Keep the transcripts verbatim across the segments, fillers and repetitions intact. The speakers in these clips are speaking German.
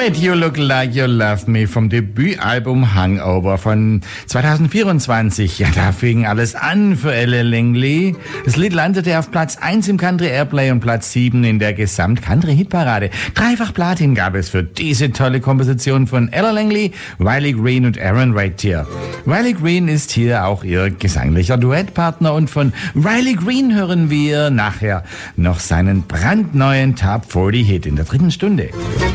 Mit You Look Like You Love Me vom Debütalbum Hangover von zwanzig vierundzwanzig. Ja, da fing alles an für Ella Langley. Das Lied landete auf Platz eins im Country Airplay und Platz sieben in der Gesamt-Country-Hitparade. Dreifach Platin gab es für diese tolle Komposition von Ella Langley, Riley Green und Aaron Ratier. Riley Green ist hier auch ihr gesanglicher Duettpartner und von Riley Green hören wir nachher noch seinen brandneuen Top vierzig Hit in der dritten Stunde.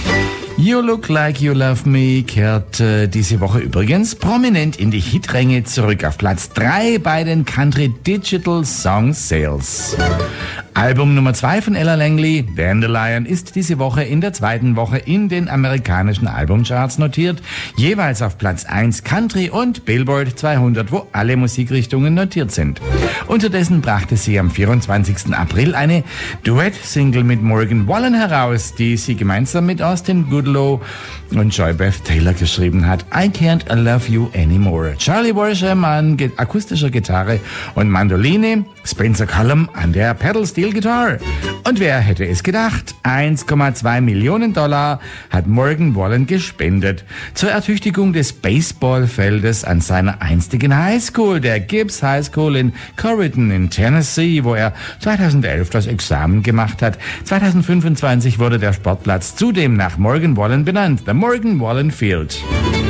You Look Like You Love Me kehrt äh, diese Woche übrigens prominent in die Hitränge zurück auf Platz drei bei den Country Digital Song Sales. Album Nummer zwei von Ella Langley, Dandelion, ist diese Woche in der zweiten Woche in den amerikanischen Albumcharts notiert, jeweils auf Platz eins Country und Billboard zweihundert, wo alle Musikrichtungen notiert sind. Unterdessen brachte sie am vierundzwanzigsten April eine Duett-Single mit Morgan Wallen heraus, die sie gemeinsam mit Austin Goodlow und Joy Beth Taylor geschrieben hat. I Can't Love You Anymore. Charlie Worsham an ge- akustischer Gitarre und Mandoline, Spencer Cullum an der Pedal Steel Guitar. Und wer hätte es gedacht? eins Komma zwei Millionen Dollar hat Morgan Wallen gespendet zur Ertüchtigung des Baseballfeldes an seiner einstigen Highschool, der Gibbs High School in Corrigan in Tennessee, wo er zweitausendelf das Examen gemacht hat. zweitausendfünfundzwanzig wurde der Sportplatz zudem nach Morgan Wallen benannt, the Morgan Wallen Field.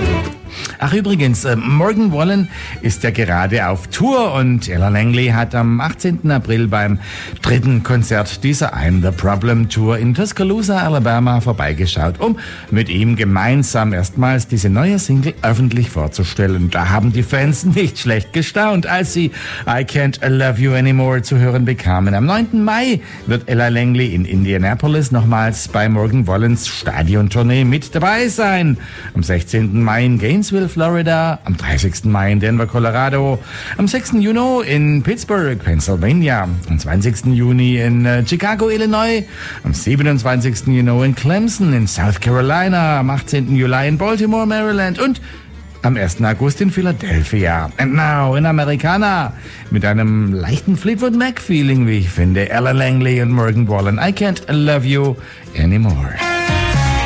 Ach übrigens, äh, Morgan Wallen ist ja gerade auf Tour und Ella Langley hat am achtzehnten April beim dritten Konzert dieser I'm the Problem Tour in Tuscaloosa, Alabama vorbeigeschaut, um mit ihm gemeinsam erstmals diese neue Single öffentlich vorzustellen. Da haben die Fans nicht schlecht gestaunt, als sie I Can't Love You Anymore zu hören bekamen. Am neunten Mai wird Ella Langley in Indianapolis nochmals bei Morgan Wallens Stadiontournee mit dabei sein. Am sechzehnten Mai in Gainesville, Florida, am dreißigsten Mai in Denver, Colorado, am sechsten Juni in Pittsburgh, Pennsylvania, am zwanzigsten Juni in äh, Chicago, Illinois, am siebenundzwanzigsten Juni in Clemson in South Carolina, am achtzehnten Juli in Baltimore, Maryland und am ersten August in Philadelphia. And now in Americana mit einem leichten Fleetwood Mac-Feeling, wie ich finde, Ella Langley und Morgan Wallen. I Can't Love You Anymore.